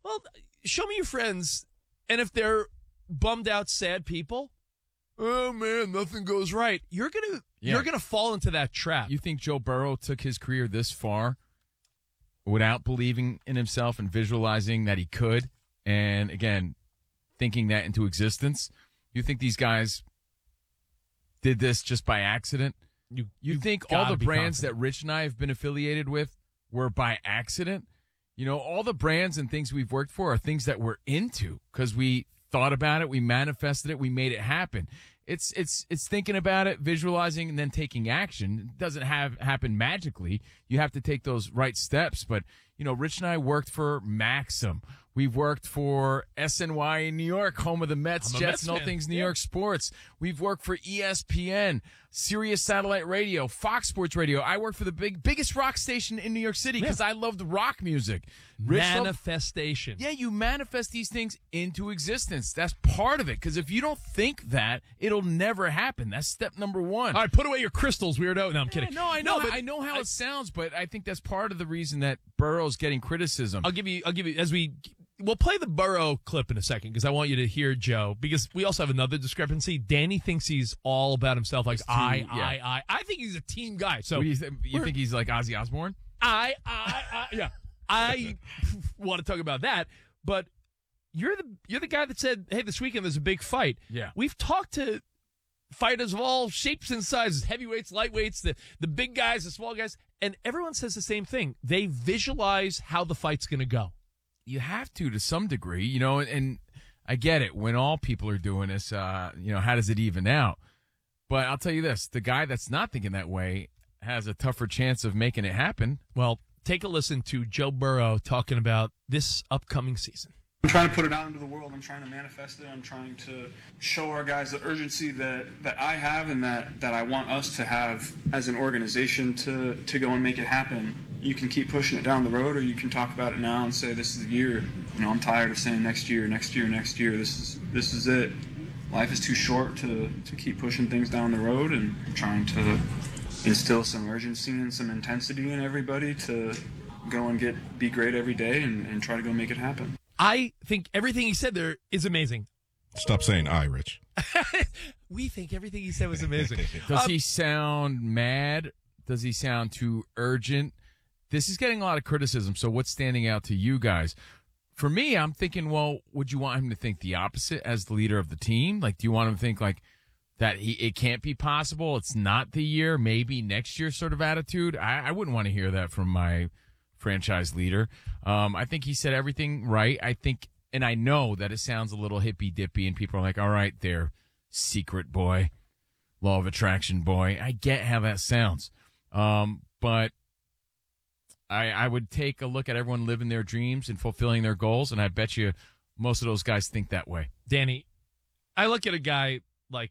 Well, show me your friends, and if they're bummed out, sad people, oh man, nothing goes right. You're gonna fall into that trap. You think Joe Burrow took his career this far without believing in himself and visualizing that he could, and again, thinking that into existence? You think these guys did this just by accident? You think all the brands that Rich and I have been affiliated with were by accident? You know, all the brands and things we've worked for are things that we're into because we thought about it, we manifested it, we made it happen. It's thinking about it, visualizing, and then taking action. It doesn't happen magically. You have to take those right steps. But, you know, Rich and I worked for Maxim. We've worked for SNY in New York, home of the Mets, Jets, and all things New York sports. We've worked for ESPN, Sirius Satellite Radio, Fox Sports Radio. I work for the biggest rock station in New York City because I love the rock music. Manifestation. You manifest these things into existence. That's part of it. Because if you don't think that, it'll never happen. That's step number one. All right, put away your crystals, weirdo. No, I'm kidding. No, I know. I know how it sounds, but I think that's part of the reason that Burrow's getting criticism. I'll give you we'll play the Burrow clip in a second because I want you to hear Joe, because we also have another discrepancy. Danny thinks he's all about himself, like I think he's a team guy. So you think he's like Ozzy Osbourne? Yeah. I want to talk about that, but you're the guy that said, "Hey, this weekend there's a big fight." Yeah. We've talked to fighters of all shapes and sizes, heavyweights, lightweights, the big guys, the small guys, and everyone says the same thing. They visualize how the fight's going to go. You have to some degree, you know, and I get it. When all people are doing this, you know, how does it even out? But I'll tell you this, the guy that's not thinking that way has a tougher chance of making it happen. Well, take a listen to Joe Burrow talking about this upcoming season. I'm trying to put it out into the world. I'm trying to manifest it. I'm trying to show our guys the urgency that I have and that I want us to have as an organization to go and make it happen. You can keep pushing it down the road, or you can talk about it now and say, this is the year. You know, I'm tired of saying next year. This is it. Life is too short to keep pushing things down the road, and trying to instill some urgency and some intensity in everybody to go and be great every day and try to go make it happen. I think everything he said there is amazing. Stop saying I, Rich. We think everything he said was amazing. Does he sound mad? Does he sound too urgent? This is getting a lot of criticism, so what's standing out to you guys? For me, I'm thinking, well, would you want him to think the opposite as the leader of the team? Like, do you want him to think like that it can't be possible, it's not the year, maybe next year sort of attitude? I wouldn't want to hear that from my franchise leader. I think he said everything right. I think, and I know that it sounds a little hippy dippy and people are like, all right, there, secret boy, law of attraction boy. I get how that sounds. But I would take a look at everyone living their dreams and fulfilling their goals. And I bet you most of those guys think that way. Danny, I look at a guy like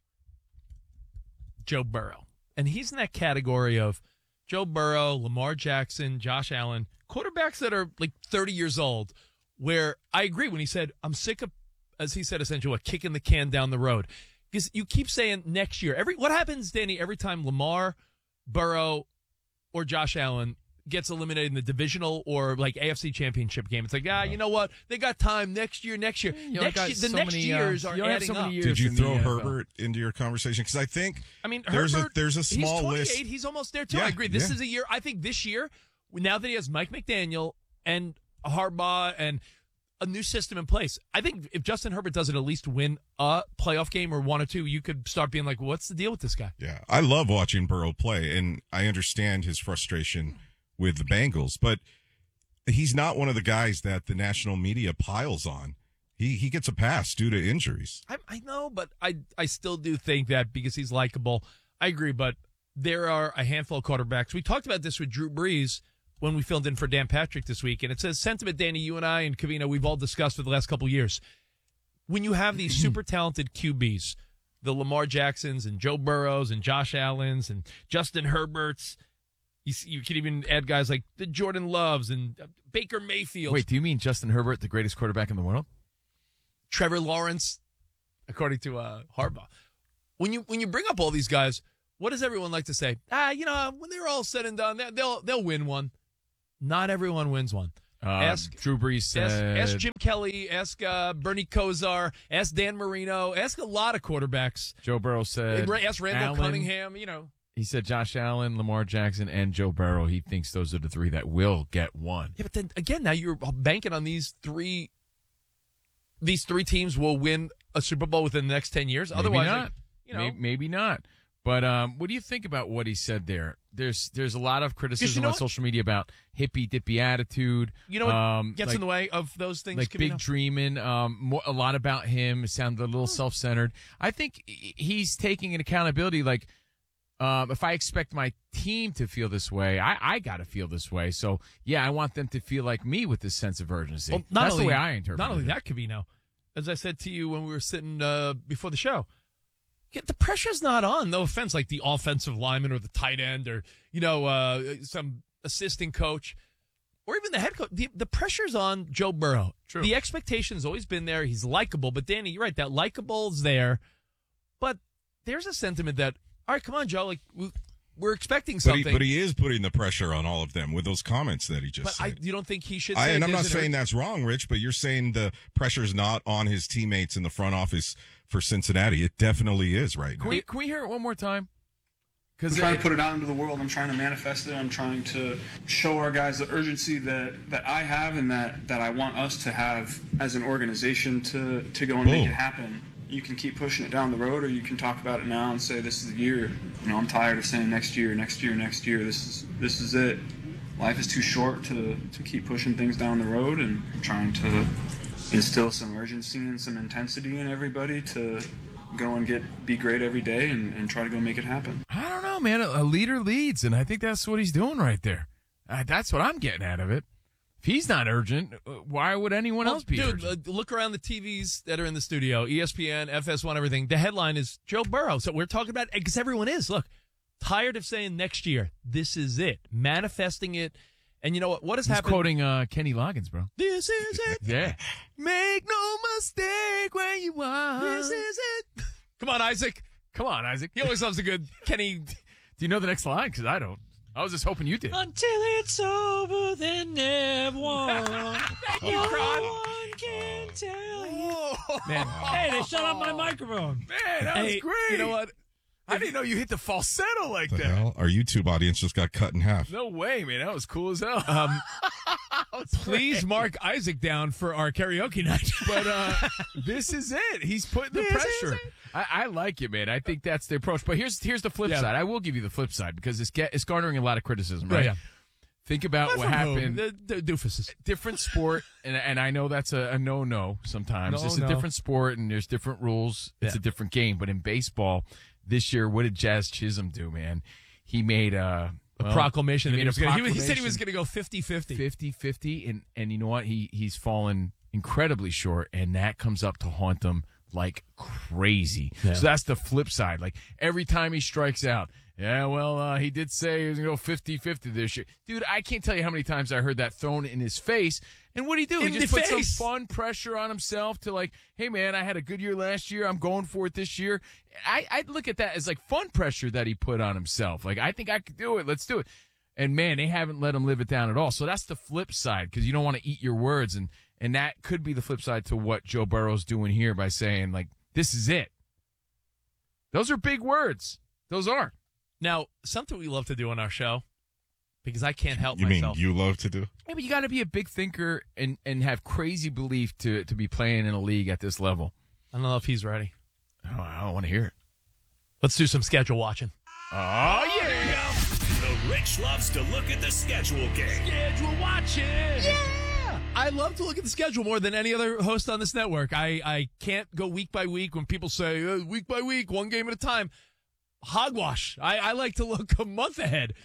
Joe Burrow, and he's in that category of Joe Burrow, Lamar Jackson, Josh Allen, quarterbacks that are like 30 years old, where I agree when he said, I'm sick of, as he said, essentially, kicking the can down the road. Because you keep saying next year. What happens, Danny, every time Lamar, Burrow, or Josh Allen gets eliminated in the divisional or like AFC championship game? It's like, you know what? They got time next year. The next years are adding up. Did you throw Herbert into your conversation? Because I think there's a small he's 28, list. He's almost there too. I agree. This is a year. I think this year, now that he has Mike McDaniel and Harbaugh and a new system in place, I think if Justin Herbert doesn't at least win a playoff game or one or two, you could start being like, what's the deal with this guy? Yeah, I love watching Burrow play, and I understand his frustration with the Bengals, but he's not one of the guys that the national media piles on. He gets a pass due to injuries. I know, but I still do think that because he's likable. I agree, but there are a handful of quarterbacks. We talked about this with Drew Brees when we filled in for Dan Patrick this week, and it says sentiment, Danny, you and I and Covino, we've all discussed for the last couple of years. When you have these super talented QBs, the Lamar Jacksons and Joe Burrows and Josh Allens and Justin Herberts, you could even add guys like the Jordan Loves and Baker Mayfield. Wait, do you mean Justin Herbert, the greatest quarterback in the world? Trevor Lawrence, according to Harbaugh. When you bring up all these guys, what does everyone like to say? When they're all said and done, they'll win one. Not everyone wins one. Drew Brees said. Ask Jim Kelly. Ask Bernie Kosar. Ask Dan Marino. Ask a lot of quarterbacks. Joe Burrow said. Ask Randall Allen. Cunningham. He said Josh Allen, Lamar Jackson, and Joe Burrow. He thinks those are the three that will get one. Yeah, but then again, now you're banking on these three teams will win a Super Bowl within the next 10 years. Maybe Otherwise, not. Maybe not. But what do you think about what he said there? There's a lot of criticism on social media about hippy dippy attitude. You know what gets in the way of those things? Like big dreaming. A lot about him. It sounded a little self-centered. I think he's taking an accountability. Like if I expect my team to feel this way, I got to feel this way. So yeah, I want them to feel like me with this sense of urgency. Well, that's the way I interpret it. Not only that, Covino, as I said to you when we were sitting before the show. The pressure's not on. No offense, like the offensive lineman or the tight end or, some assistant coach or even the head coach. The pressure's on Joe Burrow. True. The expectation's always been there. He's likable. But, Danny, you're right. That likable's there. But there's a sentiment that, all right, come on, Joe. Like, we're expecting something. But he is putting the pressure on all of them with those comments that he just said. You don't think he should say and I'm not saying that's wrong, Rich, but you're saying the pressure's not on his teammates in the front office for Cincinnati. It definitely is right now. Can we hear it one more time? I'm trying to put it out into the world. I'm trying to manifest it. I'm trying to show our guys the urgency that I have and that I want us to have as an organization to go and make it happen. You can keep pushing it down the road, or you can talk about it now and say this is the year. I'm tired of saying next year. This is it. Life is too short to keep pushing things down the road, and trying to instill some urgency and some intensity in everybody to go and be great every day and try to go make it happen. I don't know, man. A leader leads, and I think that's what he's doing right there. That's what I'm getting out of it. If he's not urgent, why would anyone else be urgent? Look around the TVs that are in the studio, ESPN, FS1, everything. The headline is Joe Burrow. So we're talking about, because everyone is. Look, tired of saying next year, this is it. Manifesting it. And you know what has happened? He's quoting Kenny Loggins, bro. This is it. Yeah. Make no mistake when you are. This is it. Come on, Isaac. He always loves a good Kenny. Do you know the next line? Because I don't. I was just hoping you did. Until it's over, then never one. Thank you, No Cron. one can tell you. Man. Hey, they shut off my microphone. Man, that was great. You know what? I didn't know you hit the falsetto like The that. hell? Our YouTube audience just got cut in half. No way, man. That was cool as hell. Please mark Isaac down for our karaoke night. But this is it. He's putting the pressure. I like it, man. I think that's the approach. But here's the flip side. I will give you the flip side because it's garnering a lot of criticism, right? Yeah. Think about what happened. The doofuses. Different sport, and I know that's a no-no sometimes. It's a different sport, and there's different rules. It's a different game. But in baseball, this year, what did Jazz Chisholm do, man? He made a proclamation. He He said he was going to go 50-50. 50-50, and you know what? He's fallen incredibly short, and that comes up to haunt him like crazy. Yeah. So that's the flip side. Like every time he strikes out, he did say he was going to go 50-50 this year. Dude, I can't tell you how many times I heard that thrown in his face. And what did he do? He just put some fun pressure on himself to like, hey, man, I had a good year last year. I'm going for it this year. I'd look at that as like fun pressure that he put on himself. Like, I think I could do it. Let's do it. And, man, they haven't let him live it down at all. So that's the flip side because you don't want to eat your words. And that could be the flip side to what Joe Burrow's doing here by saying, like, this is it. Those are big words. Those are. Now, something we love to do on our show, because I can't help You mean myself. you love to do? Yeah, but you got to be a big thinker and have crazy belief to be playing in a league at this level. I don't know if he's ready. Oh, I don't want to hear it. Let's do some schedule watching. Oh, yeah. The Rich loves to look at the schedule game. Schedule watching. Yeah. I love to look at the schedule more than any other host on this network. I can't go week by week when people say week by week, one game at a time. Hogwash. I like to look a month ahead.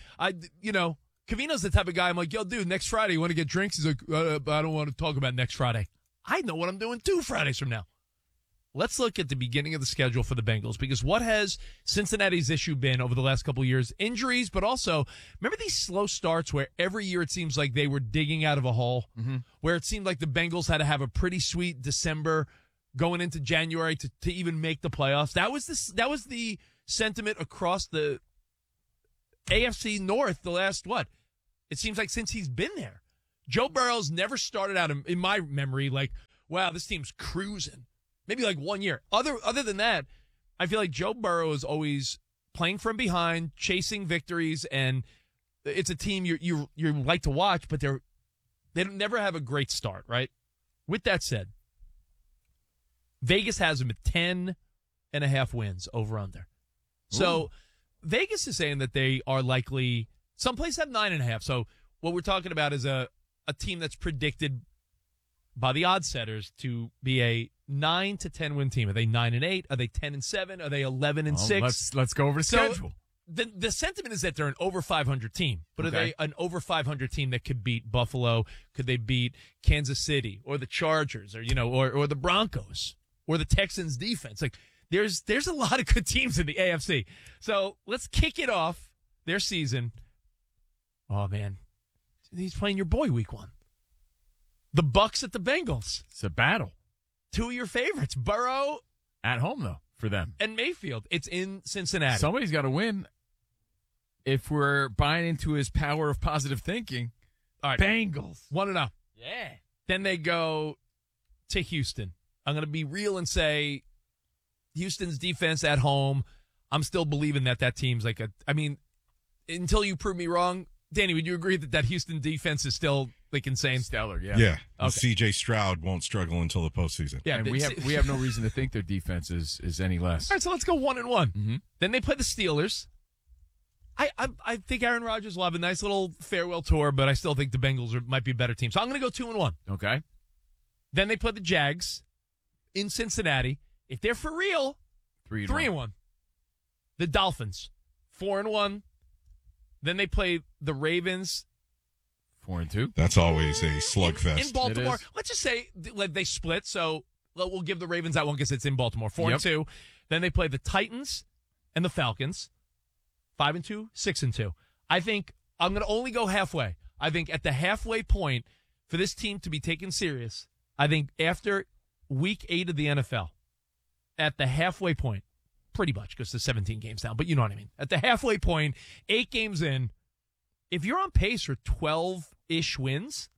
Covino's the type of guy I'm like, yo, dude, next Friday, you want to get drinks? He's like, I don't want to talk about next Friday. I know what I'm doing 2 Fridays from now. Let's look at the beginning of the schedule for the Bengals, because what has Cincinnati's issue been over the last couple of years? Injuries, but also, remember these slow starts where every year it seems like they were digging out of a hole, where it seemed like the Bengals had to have a pretty sweet December going into January to even make the playoffs. That was the sentiment across the AFC North the last, it seems like since he's been there. Joe Burrow's never started out in my memory like, wow, this team's cruising. Maybe like 1 year. Other than that, I feel like Joe Burrow is always playing from behind, chasing victories, and it's a team you like to watch, but they don't never have a great start, right? With that said, Vegas has them at 10.5 wins over under. So Vegas is saying that they are likely, some places have 9.5. So what we're talking about is a team that's predicted by the odds setters to be a 9 to 10 win team. Are they 9-8? Are they 10-7? Are they 11-6? Let's go over the schedule. The sentiment is that they're an over 500 team, but Okay. are they an over 500 team that could beat Buffalo? Could they beat Kansas City or the Chargers or or the Broncos or the Texans defense? Like there's a lot of good teams in the AFC. So let's kick it off their season. Oh man, he's playing your boy week 1. The Bucks at the Bengals. It's a battle. 2 of your favorites, Burrow At home, though, for them. and Mayfield. It's in Cincinnati. Somebody's got to win. If we're buying into his power of positive thinking, All right, Bengals. 1-0. Yeah. Then they go to Houston. I'm going to be real and say Houston's defense at home, I'm still believing that team's like until you prove me wrong, Danny, would you agree that Houston defense is still like insane? Stellar, yeah. Yeah. And Okay. CJ Stroud won't struggle until the postseason. Yeah, And but we have no reason to think their defense is any less. All right, so let's go 1-1. Mm-hmm. Then they play the Steelers. I think Aaron Rodgers will have a nice little farewell tour, but I still think the Bengals might be a better team. So I'm going to go 2-1. Okay. Then they play the Jags in Cincinnati. If they're for real, 3-1. The Dolphins, 4-1. Then they play the Ravens 4-2. That's always a in slugfest. Baltimore. It is. Let's just say like they split, so we'll give the Ravens that one because it's in Baltimore. 4-2. Then they play the Titans and the Falcons. 5-2, 6-2. I think I'm going to only go halfway. I think at the halfway point for this team to be taken serious, I think after week 8 of the NFL, at the halfway point, pretty much because the 17 games down, but you know what I mean. At the halfway point, 8 games in, if you're on pace for 12-ish wins,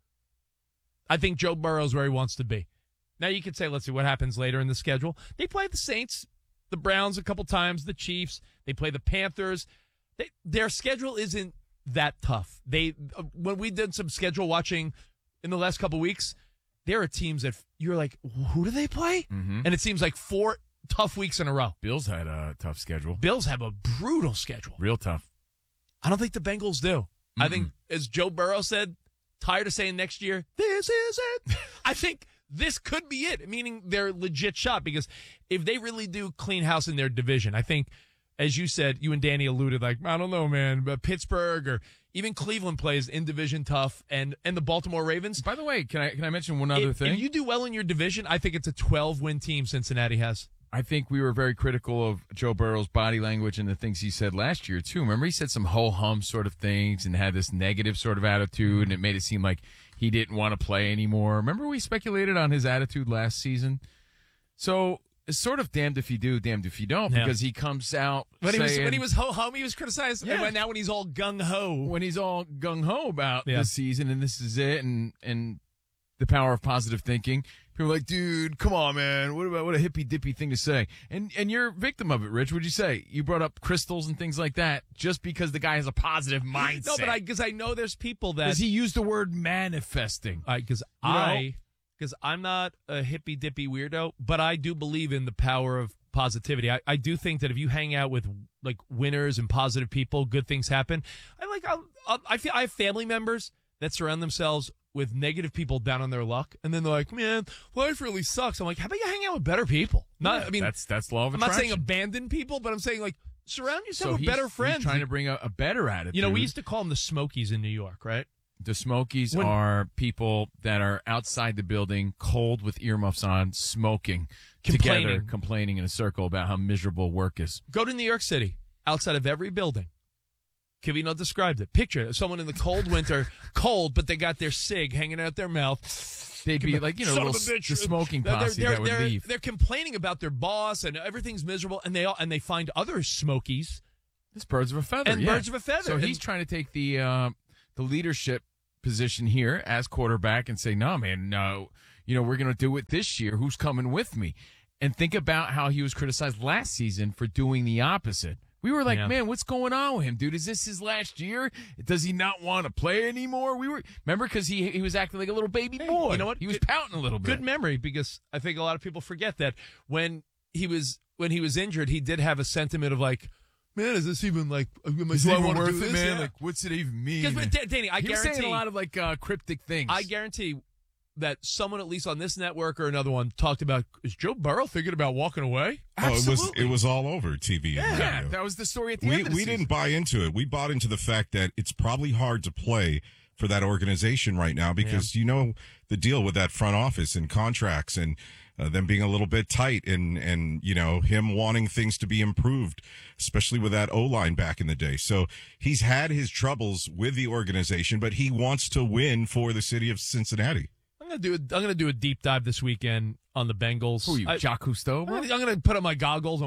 I think Joe Burrow's where he wants to be. Now you could say, let's see what happens later in the schedule. They play the Saints, the Browns a couple times, the Chiefs. They play the Panthers. Their schedule isn't that tough. When we did some schedule watching in the last couple weeks, there are teams that you're like, who do they play? Mm-hmm. And it seems like 4 tough weeks in a row. Bills had a tough schedule. Bills have a brutal schedule. Real tough. I don't think the Bengals do. I think, as Joe Burrow said, tired of saying next year, this is it. I think this could be it, meaning they're legit shot, because if they really do clean house in their division, I think, as you said, you and Danny alluded, like, I don't know, man, but Pittsburgh or even Cleveland plays in division tough, and the Baltimore Ravens. By the way, can I mention one other thing? If you do well in your division, I think it's a 12-win team Cincinnati has. I think we were very critical of Joe Burrow's body language and the things he said last year, too. Remember, he said some ho-hum sort of things and had this negative sort of attitude, and it made it seem like he didn't want to play anymore. Remember we speculated on his attitude last season? So it's sort of damned if you do, damned if you don't, Yeah. because he comes out When saying, he was ho-hum, he was criticized. Yeah. And now when he's all gung-ho. when he's all gung-ho about Yeah. this season and this is it and the power of positive thinking, people are like, dude, come on, man. What a hippy-dippy thing to say. And you're a victim of it, Rich. What'd you say? You brought up crystals and things like that just because the guy has a positive mindset. No, but because I know there's people that Because he used the word manifesting. because I'm not a hippy dippy weirdo, but I do believe in the power of positivity. I do think that if you hang out with like winners and positive people, good things happen. I feel I have family members that surround themselves with negative people down on their luck, and then they're like, "Man, life really sucks." I'm like, "How about you hang out with better people?" Not, Yeah, I mean, that's law of I'm not attraction. saying abandon people, but I'm saying like surround yourself with he's- better friends. He's trying to bring a better attitude. You know, we used to call them the Smokies in New York, right? The Smokies are people that are outside the building, cold with earmuffs on, smoking Complaining. together, complaining in a circle about how miserable work is. Go to New York City. Outside of every building, Kavino described it. Picture someone in the cold winter, cold, but they got their cig hanging out their mouth. They'd be like, Son of little a bitch. the smoking posse that would leave. They're complaining about their boss and everything's miserable, and they find other Smokies. It's birds of a feather. And yeah. birds of a feather. So he's And- trying to take the leadership position here as quarterback and say, no, man, no, we're going to do it this year. Who's coming with me? And think about how he was criticized last season for doing the opposite. We were like, man, what's going on with him, dude? Is this his last year? Does he not want to play anymore? Remember, because he was acting like a little baby boy. You know what? He was pouting a little bit. Good memory, because I think a lot of people forget that when he was injured, he did have a sentiment of like, man, is this even like, is it even worth it, man? Yeah. Like, what's it even mean? Danny, I guarantee he was saying a lot of like cryptic things. I guarantee that someone, at least on this network or another one, talked about, is Joe Burrow thinking about walking away? Absolutely. It was all over TV. Yeah, that was the story at the end of the season. We didn't buy into it. We bought into the fact that it's probably hard to play for that organization right now because the deal with that front office and contracts and them being a little bit tight and him wanting things to be improved, especially with that O-line back in the day. So he's had his troubles with the organization, but he wants to win for the city of Cincinnati. I'm gonna do a deep dive this weekend on the Bengals. Who are you, Jacques Cousteau? I'm gonna put on my goggles.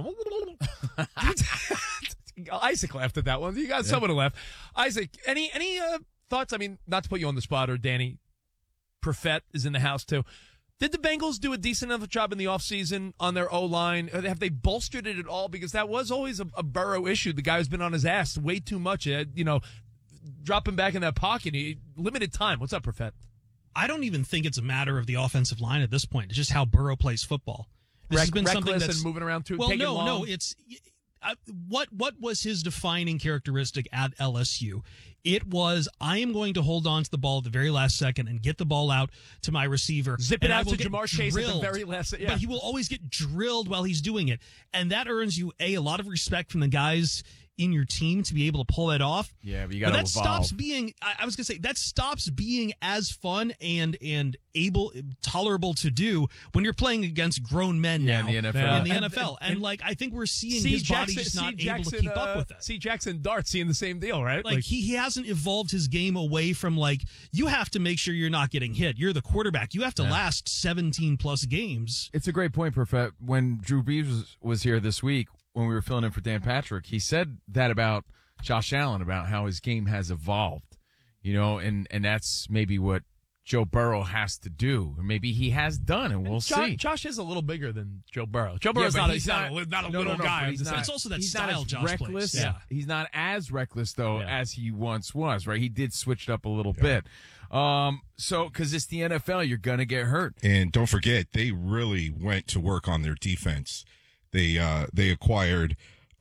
Isaac laughed at that one. You got someone to laugh. Isaac, any thoughts? I mean, not to put you on the spot, or Danny Perfett is in the house too. Did the Bengals do a decent enough job in the offseason on their O-line? Have they bolstered it at all? Because that was always a Burrow issue. The guy who's been on his ass way too much. Dropping back in that pocket. Limited time. What's up, Perfett? I don't even think it's a matter of the offensive line at this point. It's just how Burrow plays football. This has been something that's and moving around too. Well, no. It's what was his defining characteristic at LSU? It was, I am going to hold on to the ball at the very last second and get the ball out to my receiver. Zip it out to Jamar Chase at the very last second. But he will always get drilled while he's doing it. And that earns you, a lot of respect from the guys in your team to be able to pull that off. Yeah, but you got to evolve. Stops being, I was going to say, that stops being as fun and tolerable to do when you're playing against grown men now in the NFL. In the NFL. And I think we're seeing his body just not able to keep up with it. See Jackson Dart seeing the same deal, right? Like he hasn't evolved his game away from you have to make sure you're not getting hit. You're the quarterback. You have to last 17 plus games. It's a great point, Perfett. When Drew Brees was here this week, when we were filling in for Dan Patrick, he said that about Josh Allen, about how his game has evolved, and that's maybe what Joe Burrow has to do, or maybe he has done, and we'll see. Josh is a little bigger than Joe Burrow. Joe Burrow's not a little guy. It's also that style Josh reckless. plays. Yeah. He's not as reckless, though, as he once was, right? He did switch it up a little bit. So, because it's the NFL, you're going to get hurt. And don't forget, they really went to work on their defense. They acquired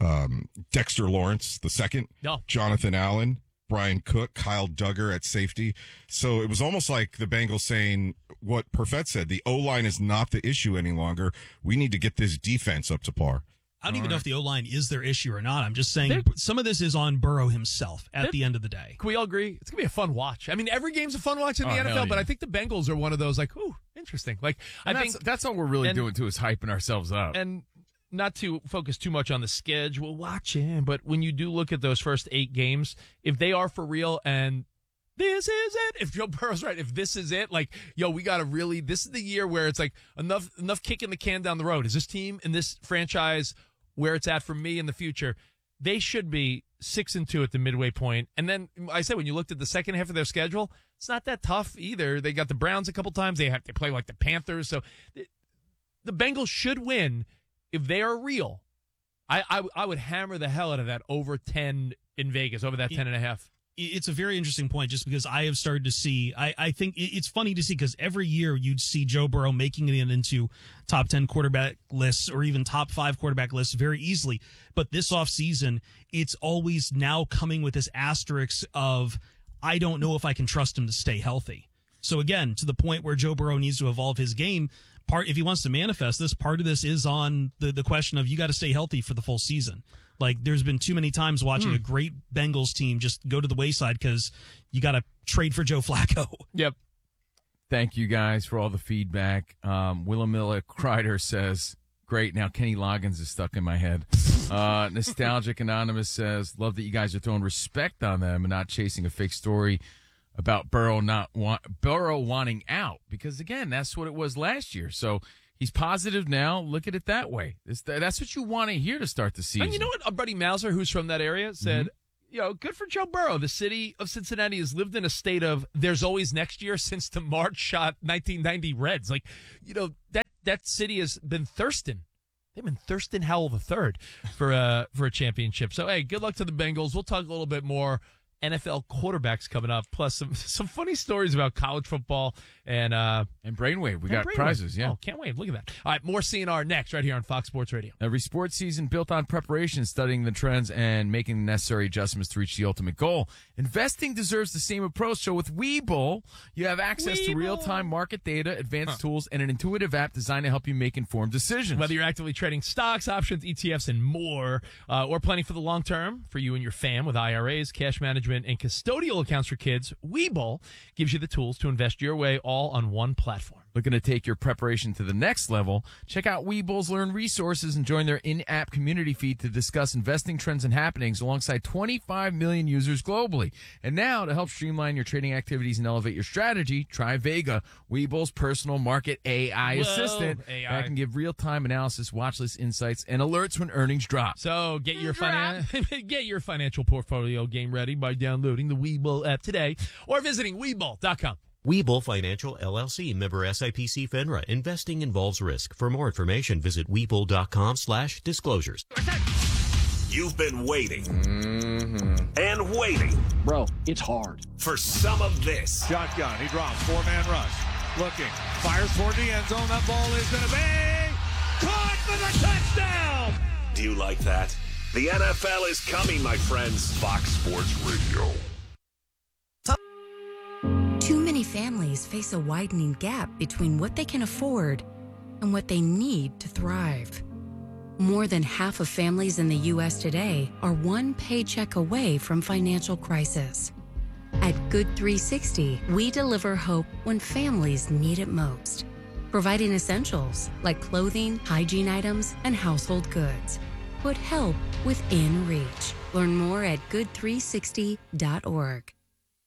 Dexter Lawrence II, Jonathan Allen, Brian Cook, Kyle Duggar at safety. So it was almost like the Bengals saying what Perfett said. The O-line is not the issue any longer. We need to get this defense up to par. I don't even know if the O-line is their issue or not. I'm just saying some of this is on Burrow himself at the end of the day. Can we all agree? It's going to be a fun watch. I mean, every game's a fun watch in the NFL, but I think the Bengals are one of those ooh, interesting. I think that's all we're really doing too, is hyping ourselves up. And not to focus too much on the schedule, watching, but when you do look at those first 8 games, if they are for real and this is it, if Joe Burrow's right, if this is it, we got to really, this is the year where it's enough kicking the can down the road. Is this team and this franchise where it's at for me in the future? They should be 6-2 at the midway point. And then I said, when you looked at the second half of their schedule, it's not that tough either. They got the Browns a couple times. They play like the Panthers. So the Bengals should win. If they are real, I would hammer the hell out of that over 10 in Vegas, over that 10.5. It's a very interesting point, just because I have started to see, I think it's funny to see, because every year you'd see Joe Burrow making it into top 10 quarterback lists or even top 5 quarterback lists very easily. But this offseason, it's always now coming with this asterisk of, I don't know if I can trust him to stay healthy. So again, to the point where Joe Burrow needs to evolve his game, if he wants to manifest this, part of this is on the question of, you got to stay healthy for the full season. There's been too many times watching a great Bengals team just go to the wayside because you got to trade for Joe Flacco. Yep. Thank you guys for all the feedback. Willamilla Kreider says, great, now Kenny Loggins is stuck in my head. Nostalgic Anonymous says, love that you guys are throwing respect on them and not chasing a fake story about Burrow wanting out, because again, that's what it was last year. So he's positive now. Look at it that way. That's what you want to hear to start the season. And you know what? Our buddy Mauser, who's from that area, said good for Joe Burrow. The city of Cincinnati has lived in a state of there's always next year since the March shot 1990 Reds. That city has been thirsting. They've been thirsting hell of a third for a championship. So, hey, good luck to the Bengals. We'll talk a little bit more NFL quarterbacks coming up, plus some funny stories about college football and Brainwave. We got prizes, yeah. Oh, can't wait. Look at that. All right, more CNR next right here on Fox Sports Radio. Every sports season built on preparation, studying the trends, and making the necessary adjustments to reach the ultimate goal. Investing deserves the same approach. So with Webull, you have access to real-time market data, advanced tools, and an intuitive app designed to help you make informed decisions. Whether you're actively trading stocks, options, ETFs, and more, or planning for the long term for you and your fam with IRAs, cash management, and custodial accounts for kids, Webull gives you the tools to invest your way all on one platform. Looking to take your preparation to the next level? Check out Webull's Learn resources and join their in-app community feed to discuss investing trends and happenings alongside 25 million users globally. And now, to help streamline your trading activities and elevate your strategy, try Vega, Webull's personal market AI assistant that can give real-time analysis, watchlist insights, and alerts when earnings drop. So get your financial portfolio game ready by downloading the Webull app today or visiting Webull.com. Webull Financial LLC, member SIPC FINRA. Investing involves risk. For more information, visit Webull.com/disclosures. You've been waiting and waiting. Bro, it's hard. For some of this. Shotgun. He drops. 4-man rush. Looking. Fires toward the end zone. That ball is going to be caught for the touchdown. Do you like that? The NFL is coming, my friends. Fox Sports Radio. Too many families face a widening gap between what they can afford and what they need to thrive. More than half of families in the U.S. today are one paycheck away from financial crisis. At Good 360, we deliver hope when families need it most, providing essentials like clothing, hygiene items, and household goods. Put help within reach. Learn more at good360.org.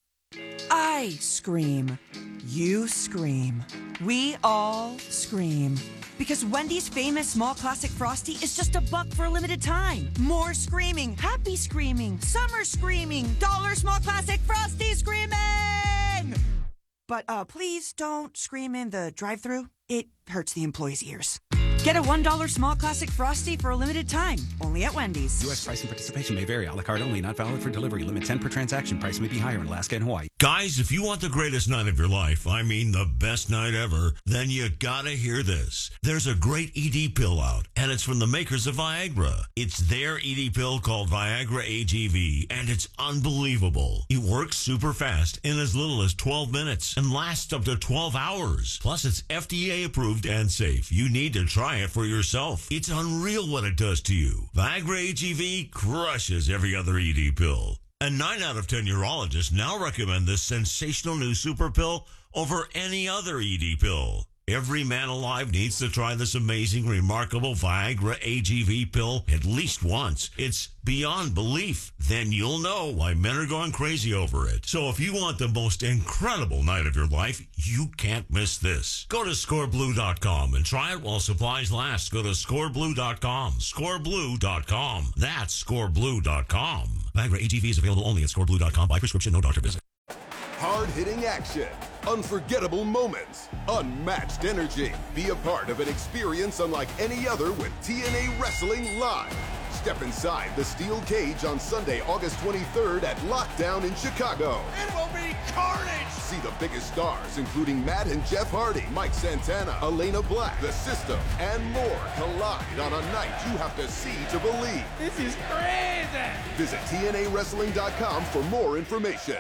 I scream. You scream. We all scream. Because Wendy's famous small classic Frosty is just $1 for a limited time. More screaming, happy screaming, summer screaming, $1 small classic Frosty screaming! But please don't scream in the drive-thru. It hurts the employees' ears. Get a $1 small classic Frosty for a limited time, only at Wendy's. U.S. price and participation may vary. A la carte only, not valid for delivery. Limit 10 per transaction. Price may be higher in Alaska and Hawaii. Guys, if you want the greatest night of your life, I mean the best night ever, then you gotta hear this. There's a great ED pill out, and it's from the makers of Viagra. It's their ED pill called Viagra AGV, and it's unbelievable. It works super fast in as little as 12 minutes and lasts up to 12 hours. Plus, it's FDA approved and safe. You need to try it for yourself. It's unreal what it does to you. Viagra AGV crushes every other ED pill. And 9 out of 10 urologists now recommend this sensational new super pill over any other ED pill. Every man alive needs to try this amazing, remarkable Viagra AGV pill at least once. It's beyond belief. Then you'll know why men are going crazy over it. So if you want the most incredible night of your life, you can't miss this. Go to scoreblue.com and try it while supplies last. Go to scoreblue.com. Scoreblue.com. That's scoreblue.com. Viagra AGV is available only at scoreblue.com by prescription, no doctor visit. Hard-hitting action, unforgettable moments, unmatched energy. Be a part of an experience unlike any other with TNA Wrestling Live. Step inside the steel cage on Sunday, August 23rd at Lockdown in Chicago. It will be carnage! See the biggest stars, including Matt and Jeff Hardy, Mike Santana, Elena Black, The System, and more collide on a night you have to see to believe. This is crazy! Visit TNAWrestling.com for more information.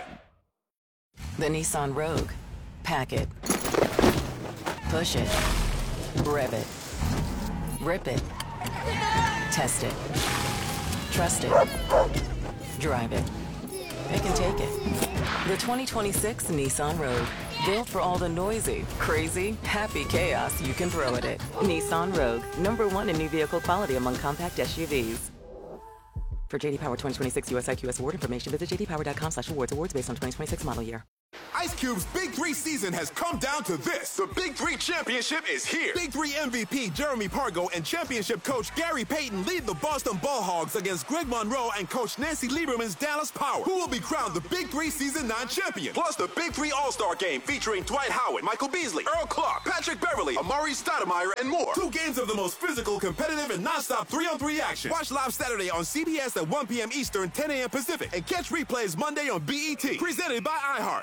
The Nissan Rogue. Pack it. Push it. Rev it. Rip it. Test it. Trust it. Drive it. Pick and take it. The 2026 Nissan Rogue. Built for all the noisy, crazy, happy chaos you can throw at it. Nissan Rogue. #1 in new vehicle quality among compact SUVs. For JD Power 2026 US IQS award information, visit jdpower.com/awards. Awards based on 2026 model year. Ice Cube's Big 3 season has come down to this. The Big 3 championship is here. Big 3 MVP Jeremy Pargo and championship coach Gary Payton lead the Boston Ball Hogs against Greg Monroe and coach Nancy Lieberman's Dallas Power, who will be crowned the Big 3 Season 9 champion. Plus the Big 3 All-Star Game featuring Dwight Howard, Michael Beasley, Earl Clark, Patrick Beverly, Amari Stoudemire, and more. 2 games of the most physical, competitive, and non-stop 3-on-3 action. Watch live Saturday on CBS at 1 p.m. Eastern, 10 a.m. Pacific, and catch replays Monday on BET. Presented by iHeart.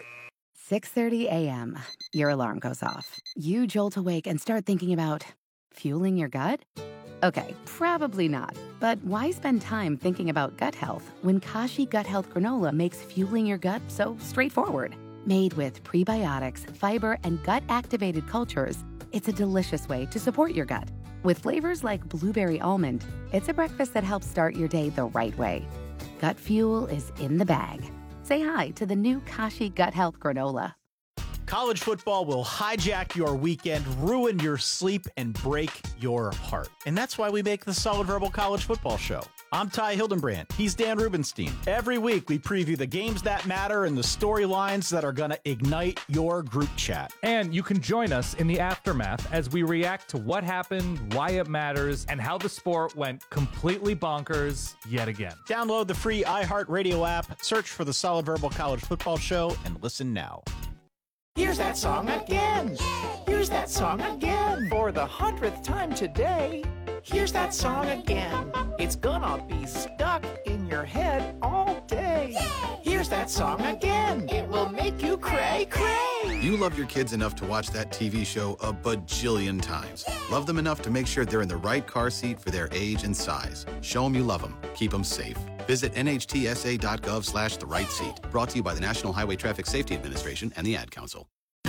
6:30 a.m. Your alarm goes off. You jolt awake and start thinking about fueling your gut? Okay, probably not. But why spend time thinking about gut health when Kashi Gut Health Granola makes fueling your gut so straightforward? Made with prebiotics, fiber, and gut-activated cultures, it's a delicious way to support your gut. With flavors like blueberry almond, it's a breakfast that helps start your day the right way. Gut fuel is in the bag. Say hi to the new Kashi Gut Health Granola. College football will hijack your weekend, ruin your sleep, and break your heart. And that's why we make the Solid Verbal College Football Show. I'm Ty Hildenbrand. He's Dan Rubenstein. Every week, we preview the games that matter and the storylines that are going to ignite your group chat. And you can join us in the aftermath as we react to what happened, why it matters, and how the sport went completely bonkers yet again. Download the free iHeartRadio app, search for the Solid Verbal College Football Show, and listen now. Here's that song again. Here's that song again. For the 100th time today. Here's that song again. It's gonna be stuck in your head all day. Here's that song again. It will make you cray, cray. You love your kids enough to watch that TV show a bajillion times. Love them enough to make sure they're in the right car seat for their age and size. Show them you love them. Keep them safe. Visit nhtsa.gov/the right seat. Brought to you by the National Highway Traffic Safety Administration and the Ad Council.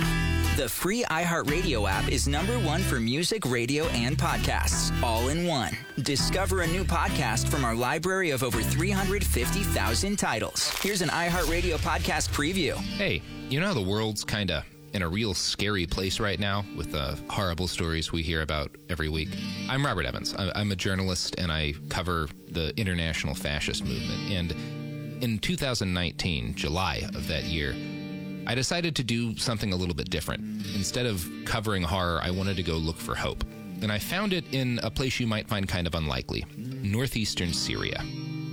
The free iHeartRadio app is #1 for music, radio, and podcasts, all in one. Discover a new podcast from our library of over 350,000 titles. Here's an iHeartRadio podcast preview. Hey, you know how the world's kind of in a real scary place right now with the horrible stories we hear about every week? I'm Robert Evans. I'm a journalist, and I cover the international fascist movement. And in 2019, July of that year, I decided to do something a little bit different. Instead of covering horror, I wanted to go look for hope. And I found it in a place you might find kind of unlikely, northeastern Syria.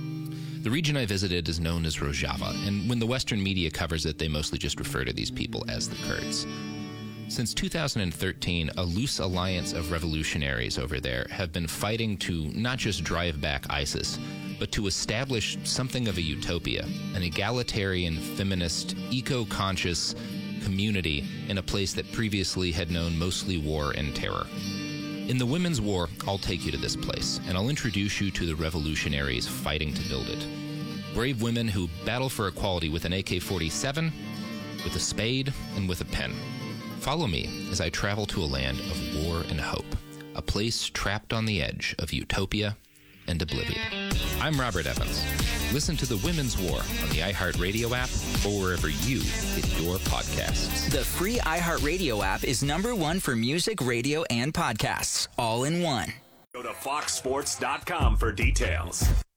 The region I visited is known as Rojava, and when the Western media covers it, they mostly just refer to these people as the Kurds. Since 2013, a loose alliance of revolutionaries over there have been fighting to not just drive back ISIS, but to establish something of a utopia, an egalitarian, feminist, eco-conscious community in a place that previously had known mostly war and terror. In the Women's War, I'll take you to this place, and I'll introduce you to the revolutionaries fighting to build it. Brave women who battle for equality with an AK-47, with a spade, and with a pen. Follow me as I travel to a land of war and hope, a place trapped on the edge of utopia and oblivion. I'm Robert Evans. Listen to The Women's War on the iHeartRadio app or wherever you get your podcasts. The free iHeartRadio app is #1 for music, radio, and podcasts, all in one. Go to foxsports.com for details.